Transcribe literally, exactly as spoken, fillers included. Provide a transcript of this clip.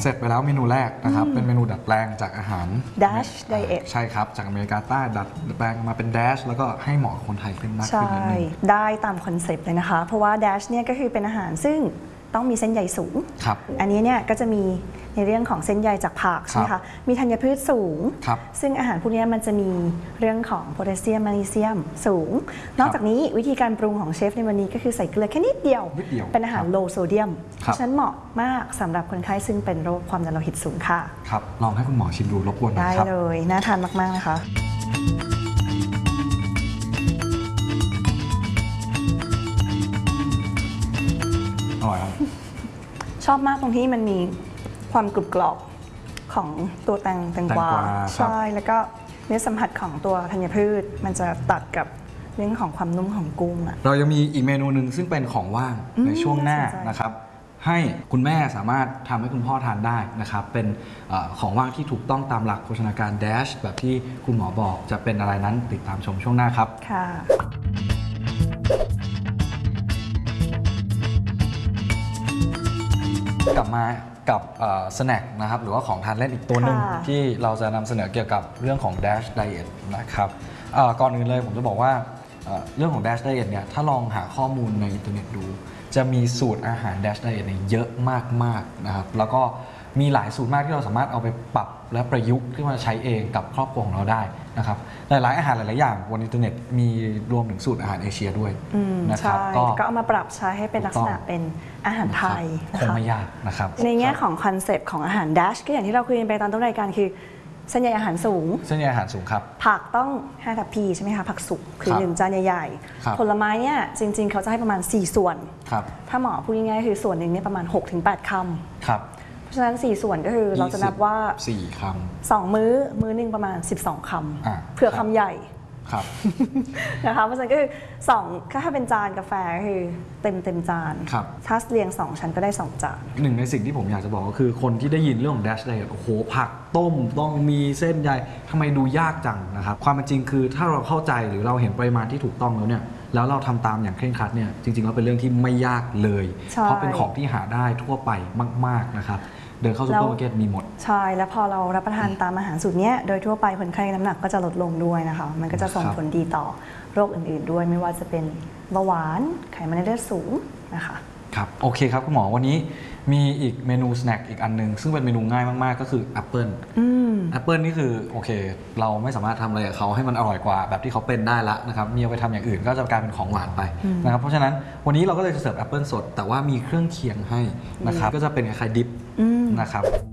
เสร็จไปแล้วเมนูแรกนะครับเป็นเมนูดัดแปลงจากอาหาร Dash Diet ใช่ครับจากอเมริกาใต้ดัดแปลงมาเป็น Dash แล้วก็ให้เหมาะกับคนไทยขึ้นมากขึ้นนิดนึงได้ตามคอนเซปต์เลยนะคะเพราะว่า Dash เนี่ยก็คือเป็นอาหารซึ่งต้องมีเส้นใยสูงอันนี้เนี่ยก็จะมีในเรื่องของเส้นใยจากผักใช่ไหมคะมีธัญพืชสูงซึ่งอาหารพวกนี้มันจะมีเรื่องของโพแทสเซียมแมกนีเซียมสูงนอกจากนี้วิธีการปรุงของเชฟในวันนี้ก็คือใส่เกลือแค่นิดเดียวเป็นอาหารโลโซเดียมเพราะฉะนั้นเหมาะมากสำหรับคนไข้ซึ่งเป็นโรคความดันโลหิตสูงค่ะครับลองให้คุณหมอชิมดูรบกวนหน่อยครับได้เลยน่าทานมากๆนะคะอร่อยครับชอบมากตรงที่มันมีความกรุบกรอบของตัวแตงแตงกวาใช่แล้วก็เนื้อสัมผัสของตัวธัญพืชมันจะตัดกับเรื่องของความนุ่มของกุ้งอ่ะเรายังมีอีกเมนูหนึ่งซึ่งเป็นของว่างในช่วงหน้านะครับให้คุณแม่สามารถทำให้คุณพ่อทานได้นะครับเป็นของว่างที่ถูกต้องตามหลักโภชนาการ Dash แบบที่คุณหมอบอกจะเป็นอะไรนั้นติดตามชมช่วงหน้าครับค่ะกลับมากับสแน็คนะครับหรือว่าของทานเล่นอีกตัวหนึ่งที่เราจะนำเสนอเกี่ยวกับเรื่องของ Dash Diet นะครับก่อนอื่นเลยผมจะบอกว่าเรื่องของ Dash Diet เนี่ยถ้าลองหาข้อมูลในอินเทอร์เน็ตดูจะมีสูตรอาหาร Dash Diet เนี่ยเยอะมากๆนะครับแล้วก็มีหลายสูตรมากที่เราสามารถเอาไปปรับและประยุกต์ขึ้นมาใช้เองกับครอบครัวของเราได้นะครับหลายๆอาหารหลายๆอย่างบนอินเทอร์เน็ตมีรวมถึงสูตรอาหารเอเชียด้วยนะครับก็เอามาปรับใช้ให้เป็นลักษณะเป็นอาหารไทยคงไม่ยากนะครับในแง่ของคอนเซปต์ของอาหาร Dash ก็อย่างที่เราคุยกันไปตอนต้นรายการคือเส้นใยอาหารสูงเส้นใยอาหารสูงครับผักต้องห้าทัพพีใช่ไหมคะผักสุกคือหนึ่งจานใหญ่ๆผลไม้เนี่ยจริงๆเขาจะให้ประมาณสี่ส่วนถ้าหมอพูดง่ายๆคือส่วนหนึ่งเนี่ยประมาณ หกถึงแปด คำครับเพราะฉะนั้นสี่ส่วนก็คือเราจะนับว่าสี่คำสองมื้อมื้อหนึ่งประมาณสิบสองคำเผื่อคำใหญ่ครับนะคะเพราะฉะนั้นก็คือสองถ้าเป็นจานกาแฟก็คือเต็มเต็มจานถ้าเรียงสองชั้นก็ได้สองจานหนึ่งในสิ่งที่ผมอยากจะบอกก็คือคนที่ได้ยินเรื่องของ Dash Diet โอ้โหผักต้มต้องมีเส้นใยทำไมดูยากจังนะครับความเป็นจริงคือถ้าเราเข้าใจหรือเราเห็นปริมาณที่ถูกต้องแล้วเนี่ยแล้วเราทำตามอย่างเคร่งครัดเนี่ยจริงๆแล้วเป็นเรื่องที่ไม่ยากเลยเพราะเป็นของที่หาได้ทั่วไปมากๆนะครับเดินเข้าซูเปอร์มาร์เก็ตมีหมดใช่แล้วพอเรารับประทานตามอาหารสูตรนี้โดยทั่วไปคนไข้น้ำหนักก็จะลดลงด้วยนะคะมันก็จะส่งผลดีต่อโรคอื่นๆด้วยไม่ว่าจะเป็นเบาหวานไขมันในเลือดสูงนะคะครับโอเคครับคุณหมอวันนี้มีอีกเมนูสแน็คอีกอันนึงซึ่งเป็นเมนูง่ายมากๆก็คือแอปเปิลแอปเปิลนี่คือโอเคเราไม่สามารถทำอะไรกับเขาให้มันอร่อยกว่าแบบที่เขาเป็นได้ละนะครับมีเอาไปทำอย่างอื่นก็จะกลายเป็นของหวานไปนะครับเพราะฉะนั้นวันนี้เราก็เลยจะเสิร์ฟแอปเปิลสดแต่ว่ามีเครื่องเคียงให้นะครับก็จะเป็นคล้ายๆดิปนะครับ